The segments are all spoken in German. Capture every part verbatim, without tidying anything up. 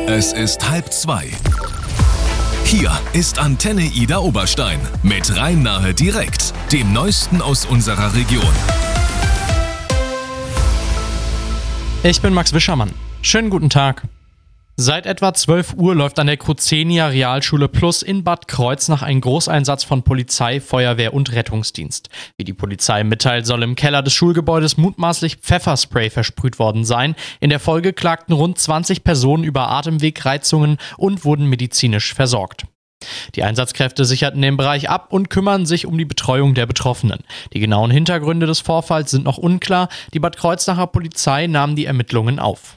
Es ist halb zwei. Hier ist Antenne Ida Oberstein mit Rhein-Nahe direkt, dem Neuesten aus unserer Region. Ich bin Max Wischermann. Schönen guten Tag. Seit etwa zwölf Uhr läuft an der Kruzenia Realschule Plus in Bad Kreuznach ein Großeinsatz von Polizei, Feuerwehr und Rettungsdienst. Wie die Polizei mitteilt, soll im Keller des Schulgebäudes mutmaßlich Pfefferspray versprüht worden sein. In der Folge klagten rund zwanzig Personen über Atemwegreizungen und wurden medizinisch versorgt. Die Einsatzkräfte sicherten den Bereich ab und kümmern sich um die Betreuung der Betroffenen. Die genauen Hintergründe des Vorfalls sind noch unklar. Die Bad Kreuznacher Polizei nahm die Ermittlungen auf.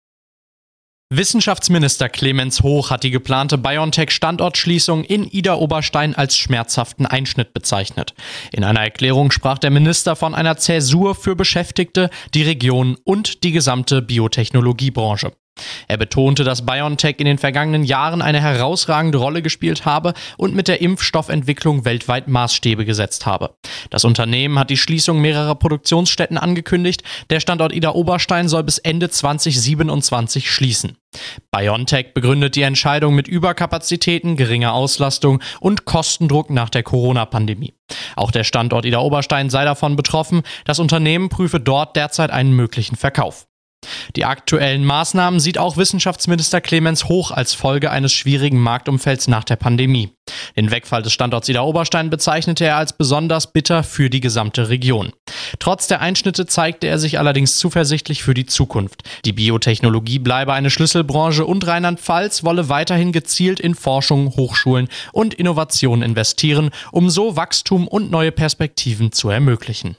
Wissenschaftsminister Clemens Hoch hat die geplante BioNTech-Standortschließung in Ida-Oberstein als schmerzhaften Einschnitt bezeichnet. In einer Erklärung sprach der Minister von einer Zäsur für Beschäftigte, die Region und die gesamte Biotechnologiebranche. Er betonte, dass BioNTech in den vergangenen Jahren eine herausragende Rolle gespielt habe und mit der Impfstoffentwicklung weltweit Maßstäbe gesetzt habe. Das Unternehmen hat die Schließung mehrerer Produktionsstätten angekündigt. Der Standort Ida-Oberstein soll bis Ende zwanzig siebenundzwanzig schließen. BioNTech begründet die Entscheidung mit Überkapazitäten, geringer Auslastung und Kostendruck nach der Corona-Pandemie. Auch der Standort Ida-Oberstein sei davon betroffen. Das Unternehmen prüfe dort derzeit einen möglichen Verkauf. Die aktuellen Maßnahmen sieht auch Wissenschaftsminister Clemens Hoch als Folge eines schwierigen Marktumfelds nach der Pandemie. Den Wegfall des Standorts Ida-Oberstein bezeichnete er als besonders bitter für die gesamte Region. Trotz der Einschnitte zeigte er sich allerdings zuversichtlich für die Zukunft. Die Biotechnologie bleibe eine Schlüsselbranche und Rheinland-Pfalz wolle weiterhin gezielt in Forschung, Hochschulen und Innovation investieren, um so Wachstum und neue Perspektiven zu ermöglichen.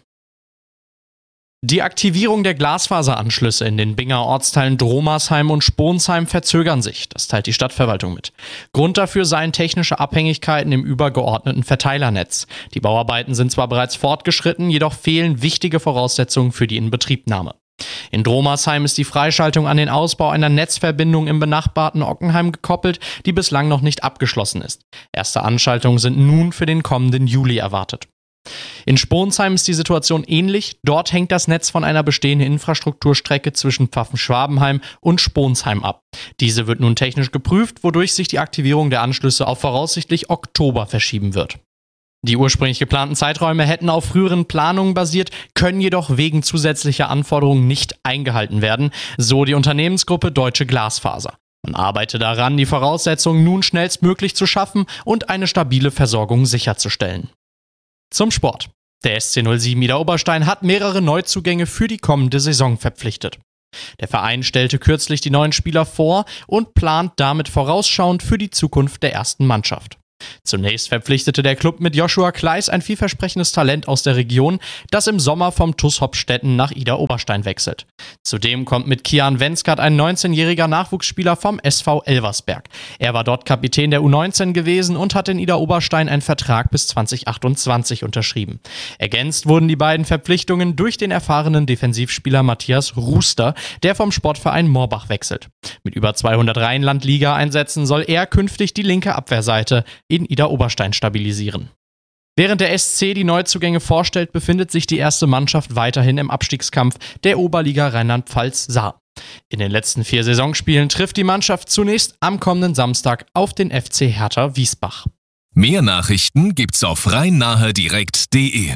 Die Aktivierung der Glasfaseranschlüsse in den Binger Ortsteilen Dromersheim und Sponsheim verzögern sich, das teilt die Stadtverwaltung mit. Grund dafür seien technische Abhängigkeiten im übergeordneten Verteilernetz. Die Bauarbeiten sind zwar bereits fortgeschritten, jedoch fehlen wichtige Voraussetzungen für die Inbetriebnahme. In Dromersheim ist die Freischaltung an den Ausbau einer Netzverbindung im benachbarten Ockenheim gekoppelt, die bislang noch nicht abgeschlossen ist. Erste Anschaltungen sind nun für den kommenden Juli erwartet. In Sponsheim ist die Situation ähnlich. Dort hängt das Netz von einer bestehenden Infrastrukturstrecke zwischen Pfaffen-Schwabenheim und Sponsheim ab. Diese wird nun technisch geprüft, wodurch sich die Aktivierung der Anschlüsse auf voraussichtlich Oktober verschieben wird. Die ursprünglich geplanten Zeiträume hätten auf früheren Planungen basiert, können jedoch wegen zusätzlicher Anforderungen nicht eingehalten werden, so die Unternehmensgruppe Deutsche Glasfaser. Man arbeite daran, die Voraussetzungen nun schnellstmöglich zu schaffen und eine stabile Versorgung sicherzustellen. Zum Sport. Der S C null sieben Ida-Oberstein hat mehrere Neuzugänge für die kommende Saison verpflichtet. Der Verein stellte kürzlich die neuen Spieler vor und plant damit vorausschauend für die Zukunft der ersten Mannschaft. Zunächst verpflichtete der Club mit Joshua Kleis ein vielversprechendes Talent aus der Region, das im Sommer vom T U S Hopstetten nach Ida-Oberstein wechselt. Zudem kommt mit Kian Wenskat ein neunzehnjähriger Nachwuchsspieler vom S V Elversberg. Er war dort Kapitän der U neunzehn gewesen und hat in Ida-Oberstein einen Vertrag bis zwanzig achtundzwanzig unterschrieben. Ergänzt wurden die beiden Verpflichtungen durch den erfahrenen Defensivspieler Matthias Ruster, der vom Sportverein Morbach wechselt. Mit über zweihundert Rheinland-Liga-Einsätzen soll er künftig die linke Abwehrseite in Ida-Oberstein stabilisieren. Während der S C die Neuzugänge vorstellt, befindet sich die erste Mannschaft weiterhin im Abstiegskampf der Oberliga Rheinland-Pfalz Saar. In den letzten vier Saisonspielen trifft die Mannschaft zunächst am kommenden Samstag auf den F C Hertha Wiesbach. Mehr Nachrichten gibt's auf rhein-nahe direkt punkt de.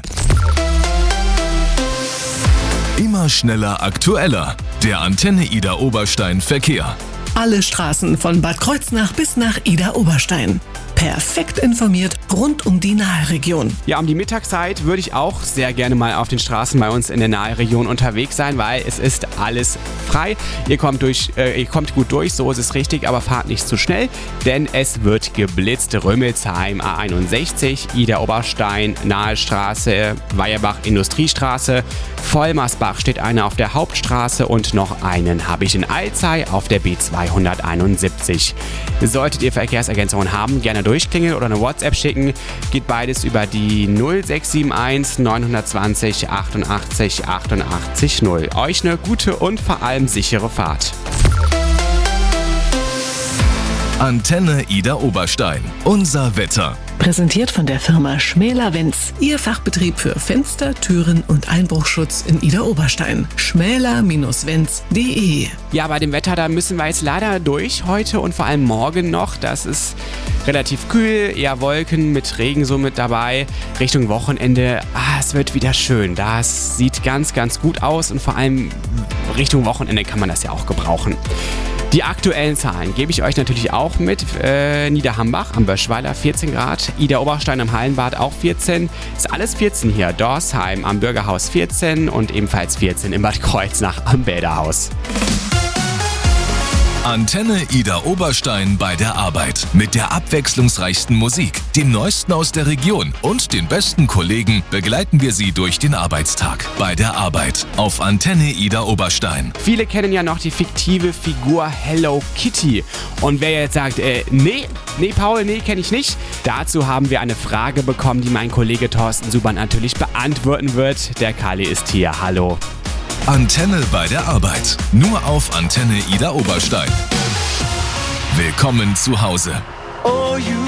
Immer schneller, aktueller. Der Antenne Ida Oberstein Verkehr. Alle Straßen von Bad Kreuznach bis nach Ida-Oberstein. Perfekt informiert rund um die Nahregion. Ja, um die Mittagszeit würde ich auch sehr gerne mal auf den Straßen bei uns in der Nahregion unterwegs sein, weil es ist alles frei. Ihr kommt, durch, äh, ihr kommt gut durch, so ist es richtig, aber fahrt nicht zu schnell, denn es wird geblitzt. Römelsheim A einundsechzig, Ida-Oberstein, Nahe Straße, Weierbach Industriestraße, Vollmersbach steht einer auf der Hauptstraße und noch einen habe ich in Alzey auf der B zweihunderteinundsiebzig. Solltet ihr Verkehrsergänzungen haben, gerne durchklingeln oder eine WhatsApp schicken. Geht beides über die null sechs sieben eins neun zwei null achtundachtzig achtundachtzig null. Euch eine gute und vor allem sichere Fahrt. Antenne Ida Oberstein. Unser Wetter. Präsentiert von der Firma Schmäler-Wenz, Ihr Fachbetrieb für Fenster, Türen und Einbruchschutz in Ida Oberstein. schmäler Bindestrich wenz punkt de. Ja, bei dem Wetter, da müssen wir jetzt leider durch heute und vor allem morgen noch. Das ist relativ kühl, eher Wolken mit Regen so mit dabei. Richtung Wochenende, ah, es wird wieder schön. Das sieht ganz, ganz gut aus und vor allem Richtung Wochenende kann man das ja auch gebrauchen. Die aktuellen Zahlen gebe ich euch natürlich auch mit. Äh, Niederhambach am Böschweiler vierzehn Grad, Ida Oberstein am Hallenbad auch vierzehn. Ist alles vierzehn hier. Dorsheim am Bürgerhaus vierzehn und ebenfalls vierzehn in Bad Kreuznach am Bäderhaus. Antenne Ida Oberstein bei der Arbeit. Mit der abwechslungsreichsten Musik, dem Neuesten aus der Region und den besten Kollegen begleiten wir Sie durch den Arbeitstag. Bei der Arbeit auf Antenne Ida Oberstein. Viele kennen ja noch die fiktive Figur Hello Kitty. Und wer jetzt sagt, äh, nee, nee Paul, nee, kenne ich nicht. Dazu haben wir eine Frage bekommen, die mein Kollege Thorsten Subern natürlich beantworten wird. Der Kali ist hier. Hallo. Antenne bei der Arbeit. Nur auf Antenne Ida Oberstein. Willkommen zu Hause.